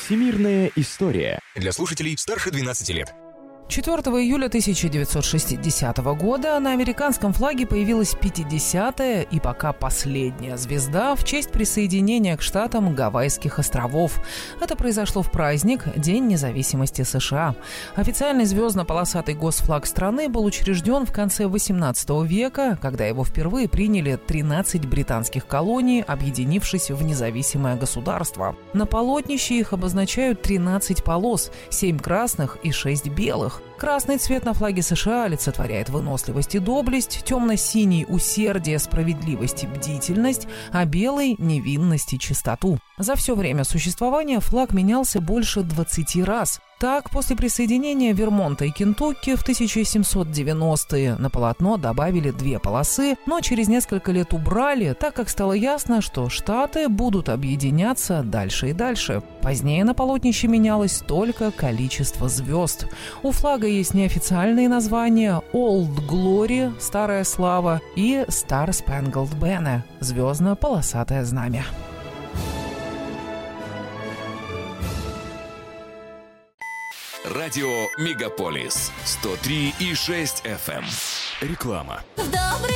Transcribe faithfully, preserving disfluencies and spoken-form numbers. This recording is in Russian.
Всемирная история. Для слушателей старше двенадцати лет. четвёртого июля тысяча девятьсот шестидесятого года на американском флаге появилась пятидесятая и пока последняя звезда в честь присоединения к штатам Гавайских островов. Это произошло в праздник День независимости США. Официальный звездно-полосатый госфлаг страны был учрежден в конце восемнадцатого века, когда его впервые приняли тринадцать британских колоний, объединившись в независимое государство. На полотнище их обозначают тринадцать полос, семь красных и шесть белых. Красный цвет на флаге США олицетворяет выносливость и доблесть, темно-синий – усердие, справедливость и бдительность, а белый – невинность и чистоту. За все время существования флаг менялся больше двадцати раз. Так, после присоединения Вермонта и Кентукки в тысяча семьсот девяностые на полотно добавили две полосы, но через несколько лет убрали, так как стало ясно, что штаты будут объединяться дальше и дальше. Позднее на полотнище менялось только количество звезд. У флага есть неофициальные названия Old Glory – Старая слава и Star Spangled Banner – Звездно-полосатое знамя. Радио Мегаполис сто три и шесть эф эм. Реклама.